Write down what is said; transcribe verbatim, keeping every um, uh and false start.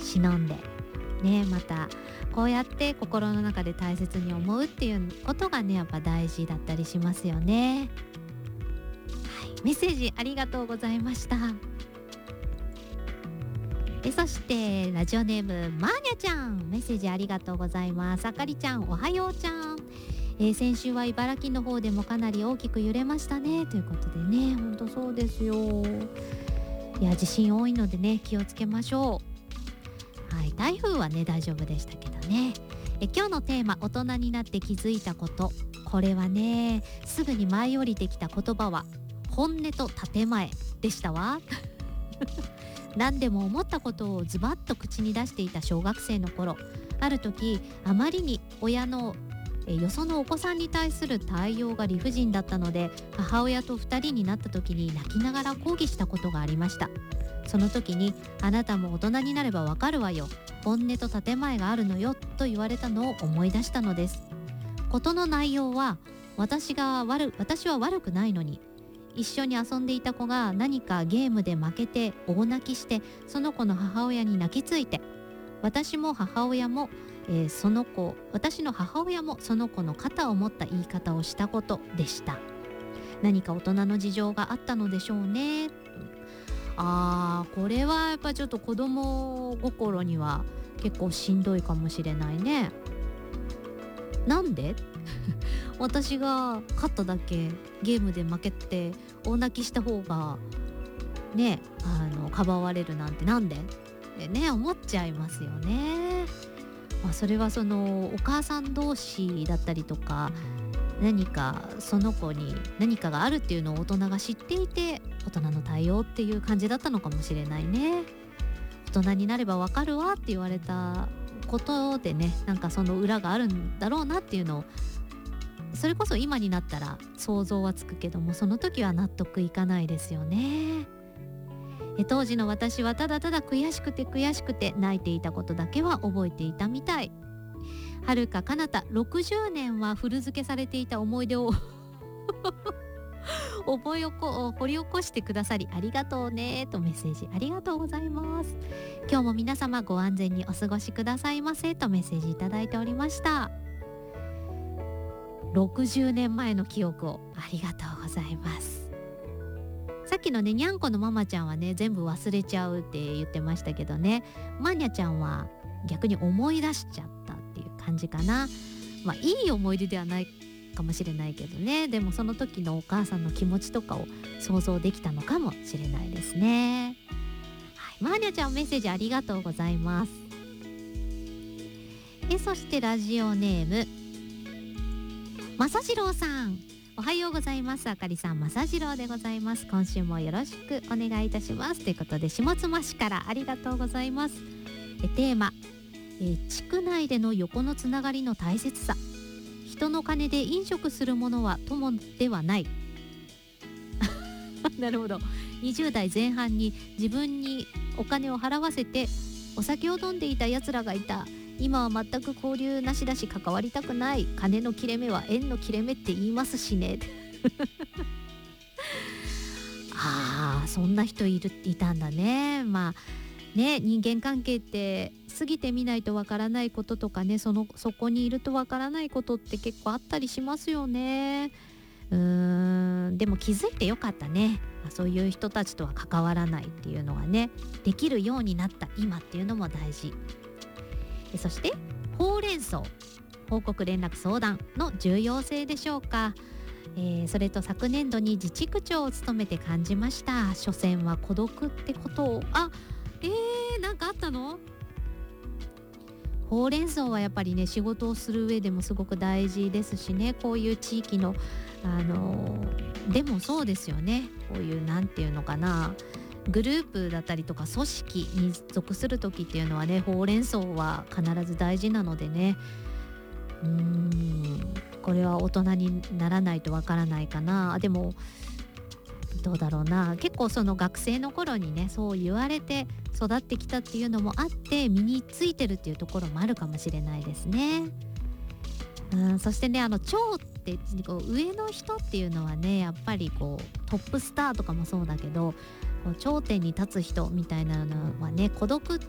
忍んでね、またこうやって心の中で大切に思うっていうことがねやっぱ大事だったりしますよね。はい、メッセージありがとうございました。えそしてラジオネームマーニャちゃん、メッセージありがとうございます。あかりちゃんおはようちゃん、えー、先週は茨城の方でもかなり大きく揺れましたねということでね、ほんとそうですよ。いや地震多いのでね気をつけましょう。はい、台風はね大丈夫でしたけどね。え今日のテーマ、大人になって気づいたこと。これはねすぐに舞い降りてきた言葉は本音と建前でしたわ何でも思ったことをズバッと口に出していた小学生の頃、ある時あまりに親のえよそのお子さんに対する対応が理不尽だったので、母親とふたりになった時に泣きながら抗議したことがありました。その時にあなたも大人になればわかるわよ、本音と建前があるのよと言われたのを思い出したのです。事の内容は私が悪私は悪くないのに、一緒に遊んでいた子が何かゲームで負けて大泣きして、その子の母親に泣きついて、私も母親も、えー、その子私の母親もその子の肩を持った言い方をしたことでした。何か大人の事情があったのでしょうね。あーこれはやっぱちょっと子供心には結構しんどいかもしれないね。なんで私が勝っただけゲームで負けて大泣きした方がねあのかばわれるなんてなんでってね思っちゃいますよね。まあ、それはそのお母さん同士だったりとか、何かその子に何かがあるっていうのを大人が知っていて大人の対応っていう感じだったのかもしれないね。大人になればわかるわって言われたことでね、なんかその裏があるんだろうなっていうのを、それこそ今になったら想像はつくけども、その時は納得いかないですよね。え当時の私はただただ悔しくて悔しくて泣いていたことだけは覚えていたみたい。はるか彼方ろくじゅうねんは古付けされていた思い出を覚え起こ掘り起こしてくださりありがとうねとメッセージありがとうございます。今日も皆様ご安全にお過ごしくださいませとメッセージいただいておりました。ろくじゅうねんまえの記憶をありがとうございます。さっきのねにゃんこのママちゃんはね全部忘れちゃうって言ってましたけどね、マーニャちゃんは逆に思い出しちゃったっていう感じかな。まあいい思い出ではないかもしれないけどね、でもその時のお母さんの気持ちとかを想像できたのかもしれないですね。はい、マーニャちゃんメッセージありがとうございます。えそしてラジオネームまさじろうさん、おはようございます。あかりさん、まさじろうでございます。今週もよろしくお願いいたしますということで、下妻市からありがとうございます。えテーマ、え地区内での横のつながりの大切さ。人の金で飲食するものは友ではないなるほど。にじゅう代前半に自分にお金を払わせてお酒を飲んでいたやつらがいた。今は全く交流なしだし関わりたくない。金の切れ目は縁の切れ目って言いますしねあーそんな人いるいたんだね。まあね、人間関係って過ぎてみないとわからないこととかね、そのそこにいるとわからないことって結構あったりしますよね。うーんでも気づいてよかったね。そういう人たちとは関わらないっていうのがねできるようになった今っていうのも大事。そしてほうれん草報告連絡相談の重要性でしょうか。えー、それと昨年度に自治区長を務めて感じました。所詮は孤独ってことを。あえー、なんかあったの？ほうれん草はやっぱりね仕事をする上でもすごく大事ですしね、こういう地域のあのー、でもそうですよね、こういうなんていうのかな、グループだったりとか組織に属する時っていうのはね、ほうれん草は必ず大事なのでね、うーんこれは大人にならないとわからないかな。でもどうだろうな、結構その学生の頃にねそう言われて育ってきたっていうのもあって身についてるっていうところもあるかもしれないですね。うんそしてね、あの長ってこう上の人っていうのはねやっぱりこうトップスターとかもそうだけど、こう頂点に立つ人みたいなのはね孤独